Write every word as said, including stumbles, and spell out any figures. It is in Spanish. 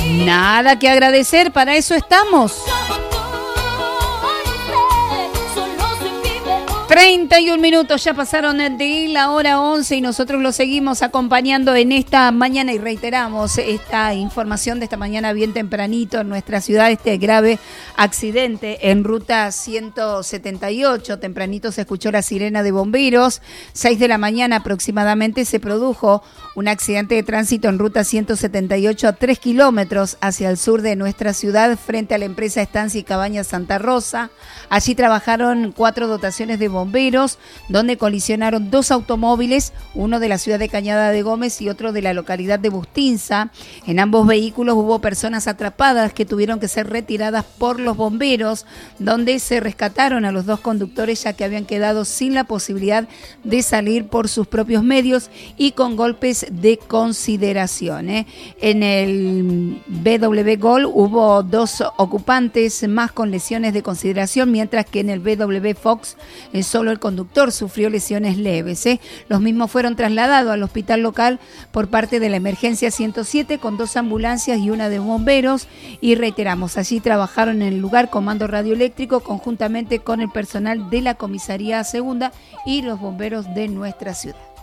Nada que agradecer, para eso estamos. treinta y un minutos ya pasaron de la hora once y nosotros lo seguimos acompañando en esta mañana y reiteramos esta información de esta mañana bien tempranito en nuestra ciudad, este grave accidente en ruta ciento setenta y ocho. Tempranito se escuchó la sirena de bomberos, seis de la mañana aproximadamente se produjo un accidente de tránsito en ruta ciento setenta y ocho a tres kilómetros hacia el sur de nuestra ciudad frente a la empresa Estancia y Cabañas Santa Rosa. Allí trabajaron cuatro dotaciones de bomberos, donde colisionaron dos automóviles, uno de la ciudad de Cañada de Gómez y otro de la localidad de Bustinza. En ambos vehículos hubo personas atrapadas que tuvieron que ser retiradas por los bomberos, donde se rescataron a los dos conductores ya que habían quedado sin la posibilidad de salir por sus propios medios y con golpes de consideración. ¿eh? En el B W Gol hubo dos ocupantes más con lesiones de consideración, mientras que en el B W Fox eh, solo el conductor sufrió lesiones leves. ¿eh? Los mismos fueron trasladados al hospital local por parte de la emergencia ciento siete con dos ambulancias y una de bomberos, y reiteramos, allí trabajaron en el lugar comando radioeléctrico conjuntamente con el personal de la comisaría segunda y los bomberos de nuestra ciudad.